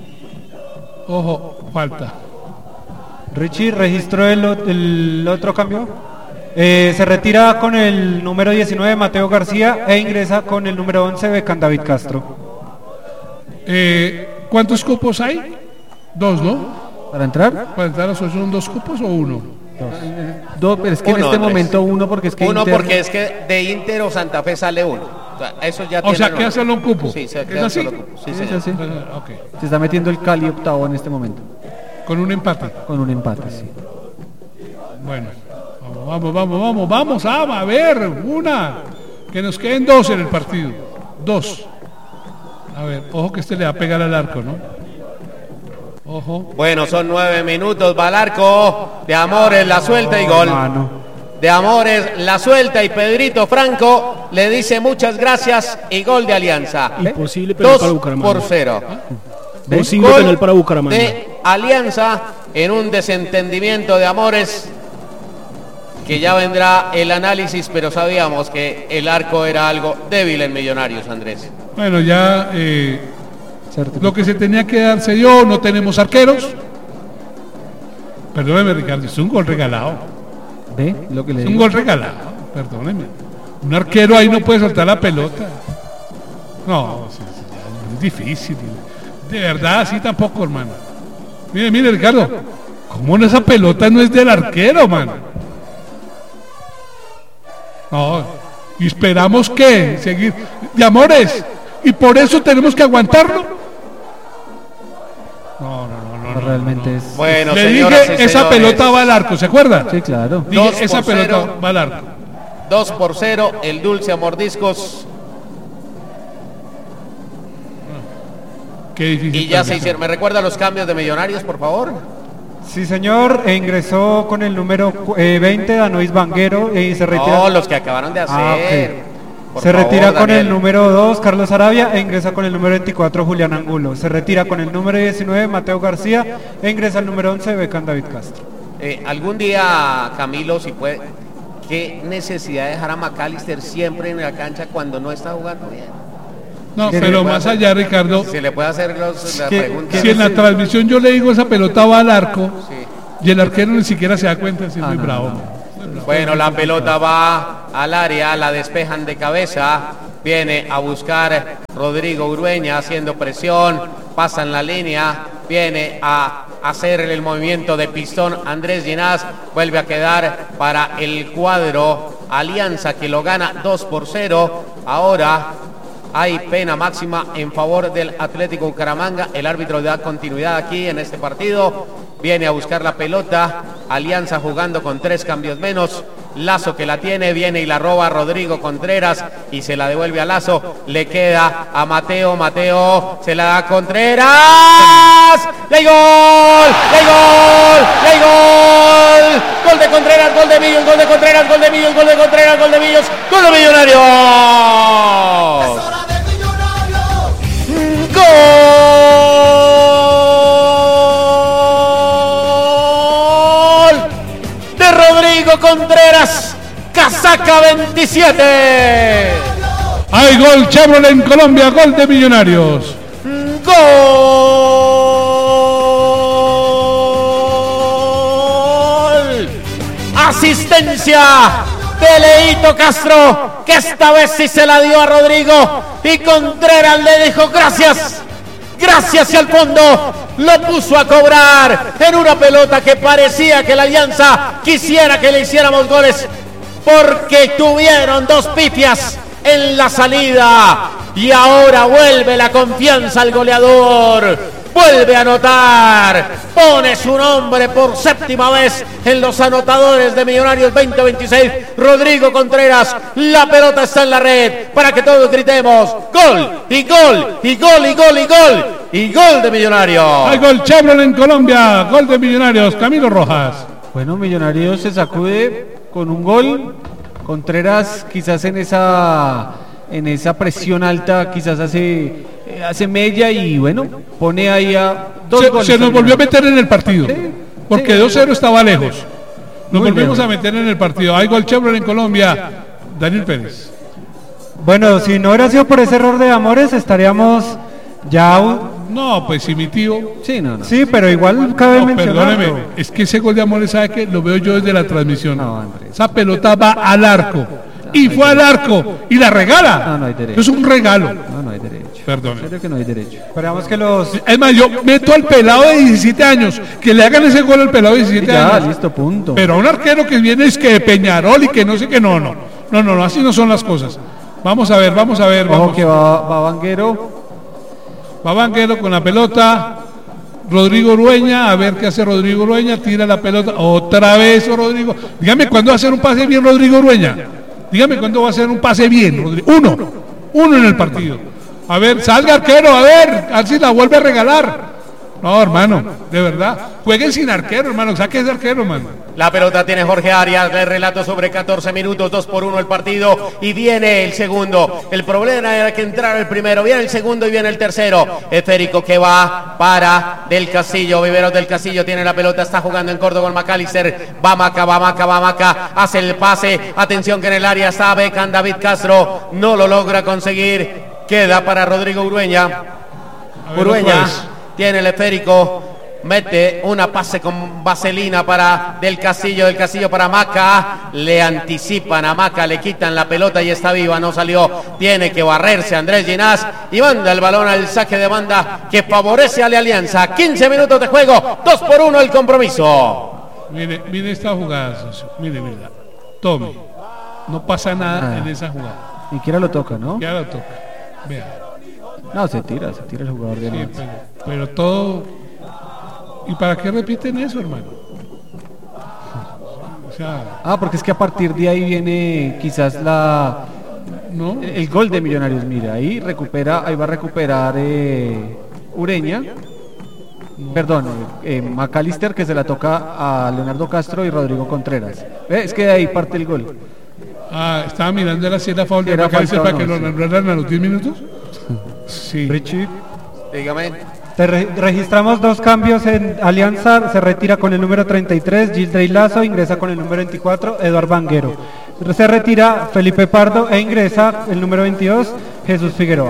Ojo, falta. Richie registró el, o- el otro cambio. Eh, se retira con el número diecinueve, Mateo García, e ingresa con el número once, Beckham David Castro. Eh, ¿Cuántos cupos hay? Dos, ¿no? ¿Para entrar? ¿Para entrar a la asociación dos cupos o uno? Dos, pero es que Uno, en este Andrés. momento uno porque es que Uno Inter- porque es que de Inter o Santa Fe sale uno. O sea, eso ya O tiene sea, nombre. queda solo un cupo. Sí, se ¿Es queda así? solo cupo. Sí, Sí, señor. es así. Ah, ok. Se está metiendo el Cali octavo en este momento, Con un empate. con un empate, sí. Bueno, vamos, vamos, vamos, vamos, vamos a, a ver, una. Que nos queden dos en el partido. Dos. A ver, ojo que este le va a pegar al arco, ¿no? Ojo. Bueno, son nueve minutos. Va al arco. De Amores la suelta y gol. Mano. De Amores la suelta y Pedrito Franco le dice muchas gracias y gol de Alianza. Imposible penal para Dos Bucaramanga. por cero. Posible Gol penal para Bucaramanga. de Alianza en un desentendimiento de amores, que ya vendrá el análisis, pero sabíamos que el arco era algo débil en Millonarios, Andrés. Bueno, ya eh, lo que se tenía que dar se dio, no tenemos arqueros. Perdóneme, Ricardo, es un gol regalado. ¿Ve lo que le Es digo? un gol regalado, perdóneme. Un arquero ahí no puede soltar la pelota. No, sí, sí, ya, es difícil. De verdad, así tampoco, hermano. Mire, mire, Ricardo, ¿cómo no esa pelota no es del arquero, mano? No, y esperamos que seguir de amores, y por eso tenemos que aguantarlo. No, no, no, no, realmente no. es. Bueno, Le señoras dije, y esa señores, pelota va al arco, ¿se acuerda? Sí, claro. Dije, Dos por esa pelota cero. va al arco. dos por cero, el Dulce a mordiscos. Qué difícil. Y ya se también. hicieron. ¿Me recuerda los cambios de Millonarios, por favor? Sí, señor, e ingresó con el número cu- eh, veinte, Danois Vanguero, y se retira. No, los que acabaron de hacer. Ah, ok. Por Se favor, retira con Daniel. el número dos, Carlos Arabia, e ingresa con el número veinticuatro, Julián Angulo. Se retira con el número diecinueve, Mateo García, e ingresa el número once, Becán David Castro. Eh, algún día, Camilo, si puede, ¿qué necesidad de dejar a McAllister siempre en la cancha cuando no está jugando bien? No, ¿Se le pero puede más hacer- allá, Ricardo, Se le puede hacer los, la ¿Qué- pregunta. si en la transmisión yo le digo esa pelota va al arco, Sí. y el arquero ni siquiera se da cuenta, si es Ah, muy no, bravo. no, no. Muy bravo. Bueno, la pelota va al área, la despejan de cabeza, viene a buscar Rodrigo Urueña haciendo presión, pasa en la línea, viene a hacer el movimiento de pistón Andrés Ginás, vuelve a quedar para el cuadro Alianza, que lo gana dos por cero. Ahora hay pena máxima en favor del Atlético Bucaramanga. El árbitro da continuidad aquí en este partido. Viene a buscar la pelota. Alianza jugando con tres cambios menos. Lazo que la tiene, viene y la roba Rodrigo Contreras y se la devuelve a Lazo. Le queda a Mateo. Mateo se la da a Contreras. ¡Y hay gol! ¡Y hay gol! ¡Y hay gol! Gol de Contreras, gol de Millos, gol de Contreras, gol de Millos, gol de Contreras, gol de Millos, gol de Millonarios. hora de Millonarios. Gol de Rodrigo Contreras, casaca veintisiete. Hay gol Chevrolet en Colombia, gol de Millonarios. Gol. Asistencia de Leito Castro, que esta vez sí se la dio a Rodrigo y Contreras le dijo gracias. Gracias y al fondo lo puso a cobrar en una pelota que parecía que la Alianza quisiera que le hiciéramos goles porque tuvieron dos pifias en la salida y ahora vuelve la confianza al goleador, vuelve a anotar, pone su nombre por séptima vez en los anotadores de Millonarios veinte veintiséis, Rodrigo Contreras. La pelota está en la red para que todos gritemos gol y gol y gol y gol y gol y gol de Millonarios. Hay gol Chevrolet en Colombia, gol de Millonarios, Camilo Rojas. Bueno, Millonarios se sacude con un gol. Contreras quizás en esa en esa presión alta quizás hace eh, hace media y bueno, pone ahí a dos Se, goles. se nos al volvió a final. meter en el partido, Sí, porque sí. dos cero estaba lejos. Nos Muy volvimos lejos. a meter en el partido. Hay gol Chevrolet en Colombia, Daniel Pérez. Bueno, si no hubiera sido por ese error de Amores, estaríamos ya... un- No, pues si mi tío. Sí, no, no. Sí, pero igual cabe No, mencionarlo. perdóneme, es que ese gol de Amores, ¿sabe qué? Lo veo yo desde la transmisión. No, Andrés. Esa pelota va al arco. Y fue al arco. Y la regala. No, no hay derecho. Es un regalo. No, no hay derecho. Perdón. En serio que no hay derecho. Esperamos que los... Es más, yo meto al pelado de diecisiete años. Que le hagan ese gol al pelado de diecisiete Ya, años. listo, punto. Pero a un arquero que viene es que de Peñarol y que no sé qué, no, no. No, no, no, así no son las cosas. Vamos a ver, vamos a ver. Ojo Vamos. que va, va Vanguero. Va Vanguero con la pelota. Rodrigo Urueña, a ver qué hace Rodrigo Urueña, tira la pelota, otra vez Rodrigo. Dígame cuándo va a hacer un pase bien Rodrigo Urueña. Dígame cuándo va a hacer un pase bien, Rodrigo. Uno, uno en el partido. A ver, salga arquero, a ver, a ver si la vuelve a regalar. No, hermano, de verdad. Jueguen sin arquero, hermano, saque ese arquero, hermano. La pelota tiene Jorge Arias, le relato sobre catorce minutos, dos por uno el partido y viene el segundo. El problema era que entrara el primero, viene el segundo y viene el tercero. Esférico que va para Del Castillo, Viveros del Castillo tiene la pelota, está jugando en corto con McAllister, va Maca, va Maca, va Maca, hace el pase, atención que en el área está Beckham, David Castro, no lo logra conseguir, queda para Rodrigo Urueña. Urueña tiene el esférico, mete una pase con vaselina para Del Castillo, Del Castillo para Maca, le anticipan a Maca, le quitan la pelota y está viva, no salió, tiene que barrerse Andrés Ginás y manda el balón al saque de banda que favorece a la Alianza. quince minutos de juego, dos por uno el compromiso. Mire, mire esta jugada, socio. Mire, mire, tome, no pasa nada ah. en esa jugada. Ni siquiera lo toca, ¿no? Ya lo toca, vea. No, se tira, se tira el jugador de sí, pero, pero todo... ¿Y para qué repiten eso, hermano? O sea, ah, porque es que a partir de ahí viene quizás la ¿no? el, el gol de Millonarios. Mira, ahí recupera, ahí va a recuperar eh, Ureña, no. perdón, eh, McAllister, que se la toca a Leonardo Castro y Rodrigo Contreras. ¿Ve? Es que de ahí parte el gol. Ah, estaba mirando la sierra faul de McAllister para no, que lo nombraran a los diez minutos. Sí. Richie, dígame. Te re registramos dos cambios en Alianza, se retira con el número treinta y tres, Gildrey Lazo, ingresa con el número veinticuatro, Eduardo Vanguero. Se retira Felipe Pardo e ingresa el número veintidós, Jesús Figueroa.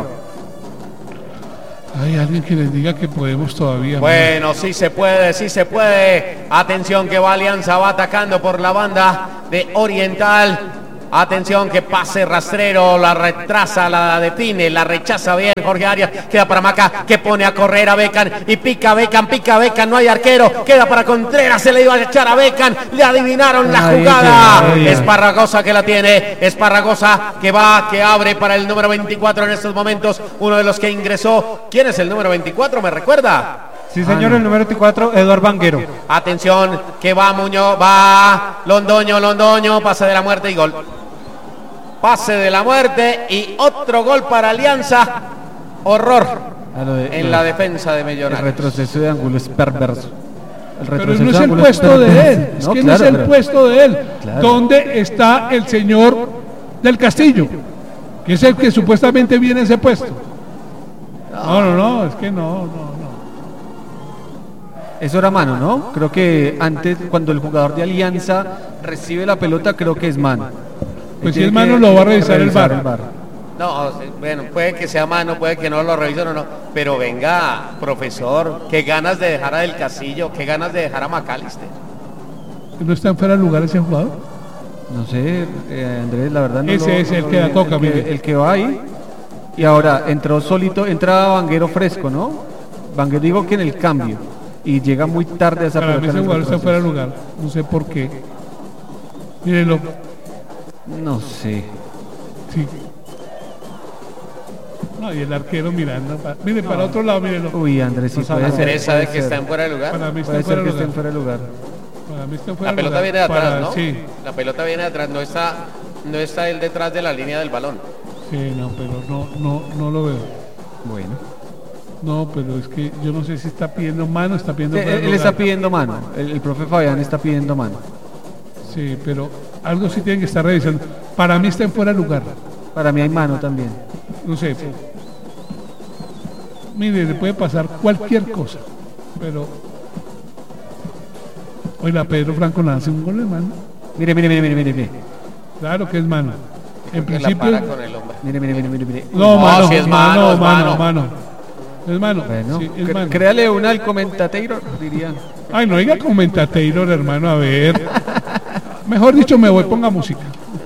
Hay alguien que les diga que podemos todavía. Bueno, sí se puede, sí se puede. Atención que va Alianza, va atacando por la banda de Oriental. Atención que pase rastrero, la retrasa, la define, la rechaza bien Jorge Arias, queda para Maca, que pone a correr a Beckham y pica Beckham, pica Beckham, no hay arquero, queda para Contreras, se le iba a echar a Beckham, le adivinaron la ay, jugada, ay, ay, Esparragosa que la tiene, Esparragosa que va, que abre para el número veinticuatro en estos momentos, uno de los que ingresó. ¿Quién es el número veinticuatro? ¿Me recuerda? Sí, señor, el número veinticuatro, Eduardo Vanguero. Atención, que va Muñoz, va Londoño, Londoño, pase de la muerte y gol. Pase de la muerte y otro gol para Alianza. Horror de, en la de, defensa de Millonarios. El retroceso de Angulo es perverso. El pero no es el puesto de él, es no, que claro, no es el pero... puesto de él. Claro. ¿Dónde está el señor Del Castillo? Que es el que supuestamente viene ese puesto. No, no, no, es que no, no, no. Eso era mano, ¿no? Creo que antes, cuando el jugador de Alianza recibe la pelota, creo que es mano. Pues si es mano lo va a revisar el V A R. No, bueno, puede que sea mano, puede que no lo revisen o no, pero venga, profesor, qué ganas de dejar a Del Castillo, qué ganas de dejar a McAllister. ¿No está en fuera de lugar ese jugador? No sé, eh, Andrés, la verdad no ese lo, es el no, que la toca, el que, el que va ahí. Y ahora entró solito, entra Vanguero fresco, ¿no? Vanguero digo que en el cambio y llega muy tarde a esa pelota. Para mí ese jugador está fuera de lugar, no sé por qué. Mírenlo. No sé. Sí. No, y el arquero mirando. Pa, mire, no. Para otro lado, mírenlo. Uy, Andrés, sí, puede ser. ¿Andrés sabe que está en fuera de lugar? Para mí está puede fuera ser que lugar. esté en fuera de lugar. Para mí está fuera la pelota lugar. viene de atrás, para, ¿no? Sí. La pelota viene de atrás, no está, no está él detrás de la línea del balón. Sí, no, pero no, no, no lo veo. Bueno. No, pero es que yo no sé si está pidiendo mano, está pidiendo sí, Él está pidiendo mano. El, el profe Fabián está pidiendo mano. Sí, pero algo sí tienen que estar revisando. Para mí está en fuera de lugar. Para mí hay mano también. No sé. Mire, le puede pasar cualquier cosa. Pero. Oiga, Pedro Franco le hace un gol, hermano. Mire, mire, mire, mire, mire, mire. Claro que es mano. En Porque principio. La para con el hombre. Mire, mire, mire, mire, mire. No, no, mano, si es mano, mano, es mano, mano. mano. Es mano. Bueno, sí, es mano. Créale una al comentateiro, dirían. Ay, no diga comentateiro, hermano, a ver. Mejor dicho, me voy, ponga música.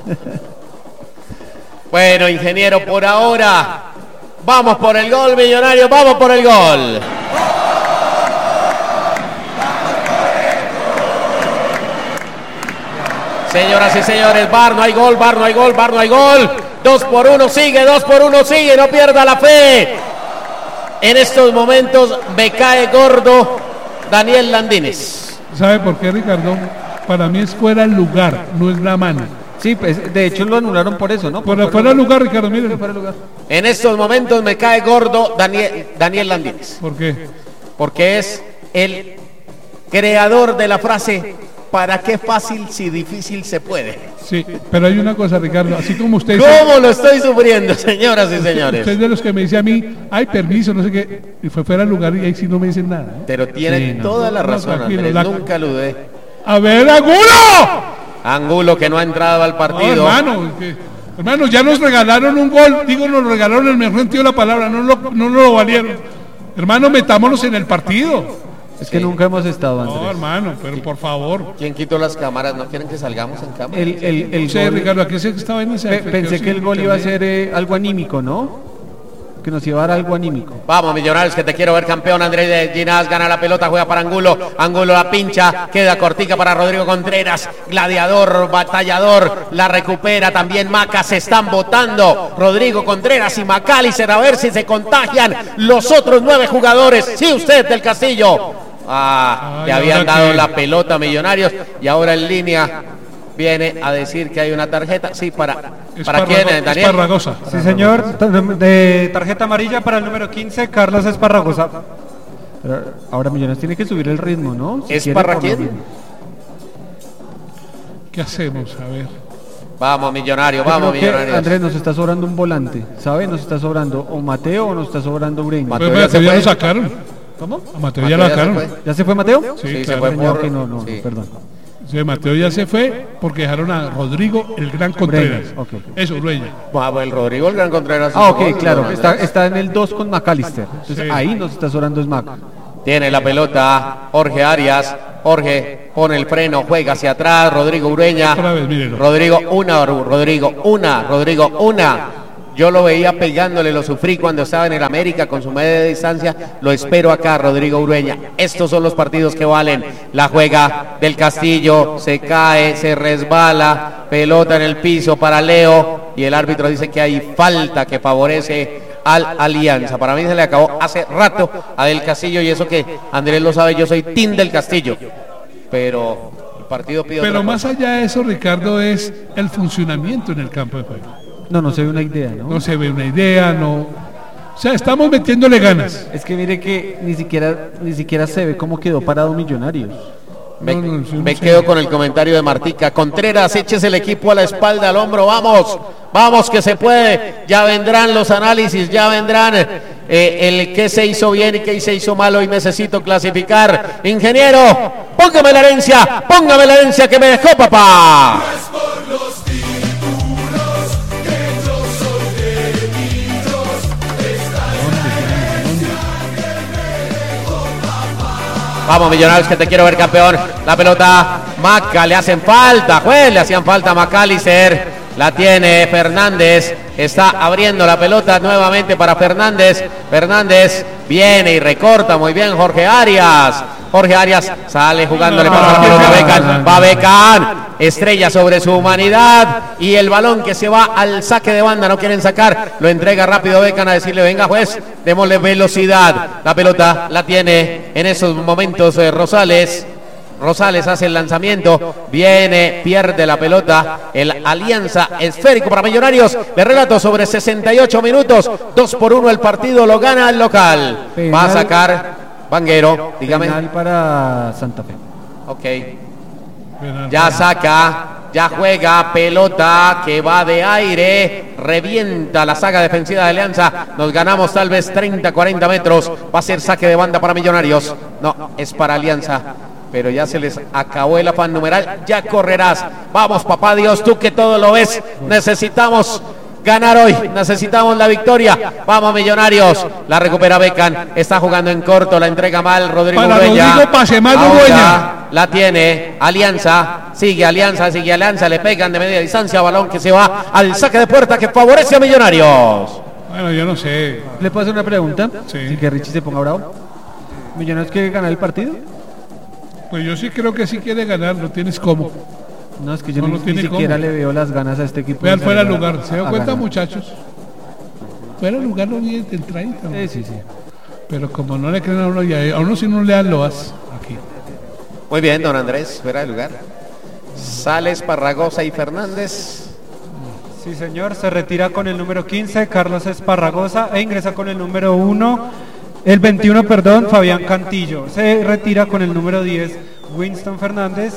Bueno, ingeniero, por ahora vamos por el gol, Millonario, vamos por el gol. Señoras y señores, V A R, no hay gol, V A R, no hay gol, V A R, no hay gol. Dos por uno sigue, dos por uno sigue, no pierda la fe. En estos momentos me cae gordo Daniel Landines. ¿Sabe por qué, Ricardo? Para mí es fuera el lugar, no es la mano. Sí, pues, de hecho lo anularon por eso, ¿no? Por, por fuera el lugar, Ricardo, miren. Lugar. En estos momentos me cae gordo Daniel, Daniel Landines. ¿Por qué? Porque es el creador de la frase ¿para qué fácil si difícil se puede? Sí, pero hay una cosa, Ricardo, así como usted... ¿Cómo lo estoy sufriendo, señoras y señores? Usted es de los que me dice a mí, hay permiso, no sé qué, y fue fuera del lugar y ahí sí no me dicen nada. ¿eh? Pero tiene Sí, no. toda la No, razón, tranquilo, Andrés, la- nunca lo dudé. ¡A ver, Angulo! Angulo que no ha entrado al No, partido. hermano, que- hermano, ya nos regalaron un gol, digo, nos regalaron el mejor sentido de la palabra, no lo, no lo valieron. Hermano, metámonos en el partido. Es que nunca hemos estado, No, Andrés. hermano, pero por favor. ¿Quién quitó las cámaras? ¿No quieren que salgamos en cámara? El, el, el No sé, gol- Ricardo, aquí sé que estaba en ese... pe- pensé que el gol iba a ser eh, algo anímico, ¿no? Que nos iba a dar algo anímico. Vamos, Millonarios, que te quiero ver campeón. Andrés de Ginás gana la pelota, juega para Angulo. Angulo la pincha, queda cortica para Rodrigo Contreras. Gladiador, batallador, la recupera también Maca. Se están botando Rodrigo Contreras y Macalister a ver si se contagian los otros nueve jugadores. Sí, usted del Castillo. Ah, Ay, le habían ahora dado que- la pelota a Millonarios y ahora en línea viene a decir que hay una tarjeta. Sí, para, ¿para quién, eh, Daniel? Esparragosa. Sí, señor. Ta- De tarjeta amarilla para el número quince, Carlos Esparragosa. Pero ahora Millonarios tiene que subir el ritmo, ¿no? Si ¿Es quiere, para por lo quién? menos. ¿Qué hacemos? A ver. Vamos, Millonario, Yo vamos, creo que, Millonarios. Andrés, nos está sobrando un volante, ¿sabe? Nos está sobrando o Mateo o nos está sobrando Ureña. Mateo Pues, ya Mateo se ya fue. lo sacaron. ¿Cómo? A Mateo, Mateo ya lo ya se sacaron. fue. ¿Ya se fue Mateo? Sí, Sí, se claro. fue Señor, por- que no, no, sí. perdón. Sí, Mateo ya se fue porque dejaron a Rodrigo el Gran Contreras. ok. Eso, Ureña. Vamos, el Rodrigo, el Gran Contreras. Ah, ok, Gol, claro. don Está, Andrés. está en el dos con McAllister. Entonces Sí. ahí nos está sobrando Smack. Tiene la pelota Jorge Arias. Jorge pone el freno, juega hacia atrás. Rodrigo Ureña. Otra vez, mírenlo. Rodrigo, una, Rodrigo, una, Rodrigo, una. Yo lo veía pegándole, lo sufrí cuando estaba en el América con su media distancia. Lo espero acá, Rodrigo Ureña. Estos son los partidos que valen. La juega del Castillo, se cae, se resbala, pelota en el piso para Leo. Y el árbitro dice que hay falta que favorece al Alianza. Para mí se le acabó hace rato a Del Castillo, y eso que Andrés lo sabe, yo soy team del Castillo. Pero el partido pide Pero otra más cosa. allá de eso, Ricardo, es el funcionamiento en el campo de juego. No, no se ve una idea, ¿no? No se ve una idea, no. O sea, estamos metiéndole ganas. Es que mire que ni siquiera, ni siquiera se ve cómo quedó parado Millonarios. Me, No, no, sí, me no sé. quedo con el comentario de Martica. Contreras, échese el equipo a la espalda, al hombro, vamos, vamos que se puede. Ya vendrán los análisis, ya vendrán eh, el qué se hizo bien y qué se hizo mal. Hoy necesito clasificar. Ingeniero, póngame la herencia, póngame la herencia que me dejó papá. Vamos, Millonarios, que te quiero ver campeón. La pelota, Maca, le hacen falta, juez, le hacían falta a Macalister. La tiene Fernández, está abriendo la pelota nuevamente para Fernández. Fernández viene y recorta muy bien Jorge Arias. Jorge Arias sale jugándole para la pelota a Becán. Va Becán, estrella sobre su humanidad. Y el balón que se va al saque de banda, no quieren sacar. Lo entrega rápido Becán a decirle, venga juez, démosle velocidad. La pelota la tiene en esos momentos eh, Rosales. Rosales hace el lanzamiento, viene, pierde la pelota, el Alianza esférico para Millonarios. Le relato sobre sesenta y ocho minutos, dos por uno el partido, lo gana el local. Penal. Va a sacar Vanguero, dígame. Penal para Santa Fe. Ok, ya saca, ya juega, pelota que va de aire, revienta la saga defensiva de Alianza. Nos ganamos tal vez treinta, cuarenta metros, va a ser saque de banda para Millonarios. No, es para Alianza. Pero ya se les acabó el afán numeral, ya correrás. Vamos, papá Dios, tú que todo lo ves. Necesitamos ganar hoy, necesitamos la victoria. Vamos, Millonarios. La recupera Becán, está jugando en corto, la entrega mal Rodrigo Para Ureña. Rodrigo, pase mal Ahora Ureña. la tiene Alianza, sigue Alianza, sigue Alianza, le pegan de media distancia, balón que se va al saque de puerta que favorece a Millonarios. Bueno, yo no sé. ¿Le puedo hacer una pregunta? Sí. Sin que Richie se ponga bravo. ¿Millonarios quiere ganar el partido? Pues yo sí creo que sí quiere ganar, no tienes cómo. No, es que yo No, ni, no tiene ni siquiera cómo. le veo las ganas a este equipo. Vean de fuera de salir a- lugar, ¿se dan a cuenta, ganar. muchachos? Fuera de lugar no viene en treinta. Sí, sí, sí. Pero como no le creen a uno, y a a uno si no le dan loas aquí. Muy bien, don Andrés, fuera de lugar. Sales, Parragosa y Fernández. Sí, señor, se retira con el número quince, Carlos Esparragosa, e ingresa con el número uno, el veintiuno, perdón, Fabián Cantillo. Se retira con el número diez, Winston Fernández,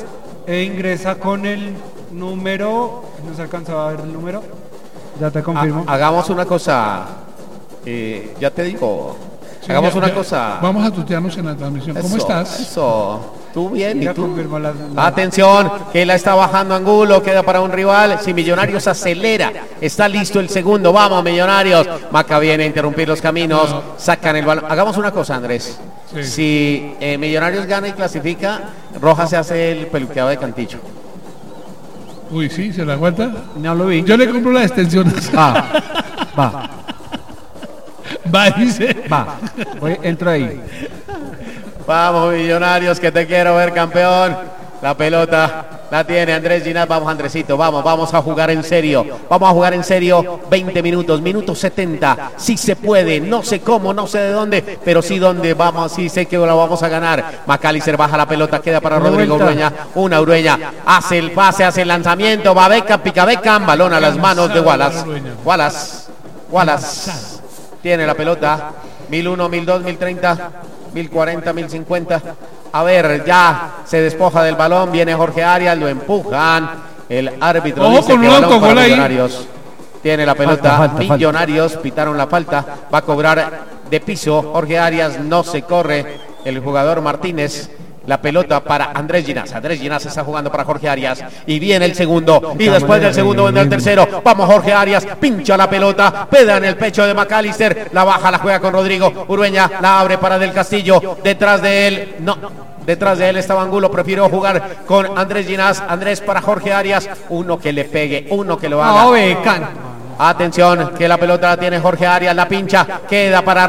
e ingresa con el número, no se alcanzaba a ver el número, ya te confirmo. Ha, hagamos una cosa, eh, ya te digo, Sí, hagamos ya, una ya, cosa. Vamos a tutearnos en la transmisión. ¿Cómo Eso, estás? Eso, tú bien, ¿y Ya tú? confirmó la, la- Atención, que la está bajando Angulo, queda para un rival. Si Millonarios acelera, está listo el segundo. Vamos, Millonarios. Maca viene a interrumpir los caminos, sacan el balón. Hagamos una cosa, Andrés. Sí. Si eh, Millonarios gana y clasifica, Rojas se hace el peluqueado de Cantillo. Uy, sí, se la aguanta. No lo vi. Yo le compro las extensiones. Va, va, Va, dice. va. Voy, entro ahí. Vamos, Millonarios, que te quiero ver campeón. La pelota la tiene Andrés Ginás. Vamos, Andresito, vamos, vamos a jugar en serio. Vamos a jugar en serio veinte minutos, minuto setenta. Sí se puede, no sé cómo, no sé de dónde, pero sí dónde. Vamos, sí sé que la vamos a ganar. Macalister baja la pelota, queda para Una Rodrigo vuelta. Urueña. Una Urueña, hace el pase, hace el lanzamiento. Va Beckham, pica Beckham, balón a las manos de Wallace. Wallace, Wallace. Tiene la pelota. mil uno, mil dos, mil treinta, mil cuarenta, mil cincuenta. A ver, ya se despoja del balón. Viene Jorge Arias, lo empujan. El árbitro Ojo dice con que un balón para autogol ahí. Millonarios. Tiene la pelota. Falta, falta, falta. Millonarios pitaron la falta. Va a cobrar de piso. Jorge Arias no se corre. El jugador Martínez. La pelota para Andrés Ginás. Andrés Ginás está jugando para Jorge Arias. Y viene el segundo. Y después del segundo vendrá el tercero. Vamos, Jorge Arias. Pincha la pelota. Peda en el pecho de Macalister. La baja, la juega con Rodrigo Urueña. La abre para Del Castillo. Detrás de él. No. Detrás de él estaba Angulo. Prefirió jugar con Andrés Ginás. Andrés para Jorge Arias. Uno que le pegue. Uno que lo haga. No, Beckham. Atención, que la pelota la tiene Jorge Arias. La pincha. Queda para